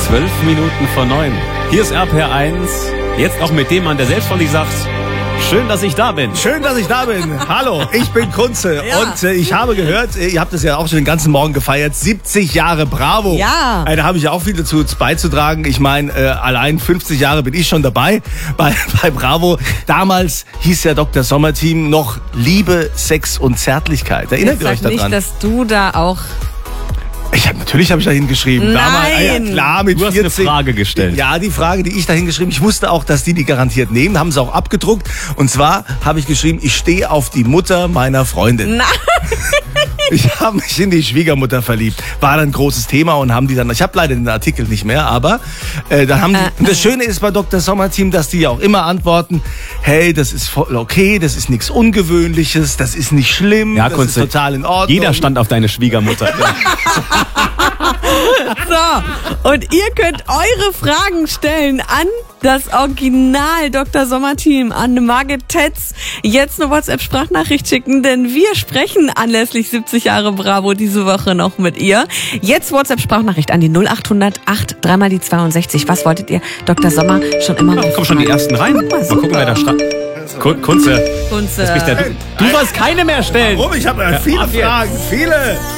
12 Minuten vor 9. Hier ist RPR1. Jetzt auch mit dem Mann, der selbst von sich sagt, schön, dass ich da bin. Schön, dass ich da bin. Hallo, ich bin Kunze. Ja. Und ich habe gehört, ihr habt das ja auch schon den ganzen Morgen gefeiert, 70 Jahre Bravo. Ja. Da habe ich ja auch viel dazu beizutragen. Ich meine, allein 50 Jahre bin ich schon dabei bei Bravo. Damals hieß ja Dr. Sommerteam noch Liebe, Sex und Zärtlichkeit. Erinnert ihr euch Sag daran? nicht, dass du da auch... Natürlich habe ich da hingeschrieben. Nein. Ja, klar, mit Du hast 14. eine Frage gestellt. Ja, die Frage, die ich da hingeschrieben, ich wusste auch, dass die garantiert nehmen, haben sie auch abgedruckt. Und zwar habe ich geschrieben, ich stehe auf die Mutter meiner Freundin. Nein. Ich habe mich in die Schwiegermutter verliebt. War dann ein großes Thema und haben die dann, ich habe leider den Artikel nicht mehr, aber da haben die, und das Schöne ist bei Dr. Sommerteam, dass die ja auch immer antworten, hey, das ist voll okay, das ist nichts Ungewöhnliches, das ist nicht schlimm, Ja, das Kunze, ist total in Ordnung. Jeder stand auf deine Schwiegermutter. So, und ihr könnt eure Fragen stellen an das Original Dr. Sommerteam, an Margit Tetz. Jetzt eine WhatsApp-Sprachnachricht schicken, denn wir sprechen anlässlich 70 Jahre Bravo diese Woche noch mit ihr. Jetzt WhatsApp-Sprachnachricht an die 0800 8 3 mal die 62. Was wolltet ihr Dr. Sommer schon immer mal Da kommen schon die ersten rein. Guck mal, Mal gucken, wer da schreibt. Kunze. Kunze. Du sollst keine mehr stellen. Warum? Ich habe viele Fragen, viele.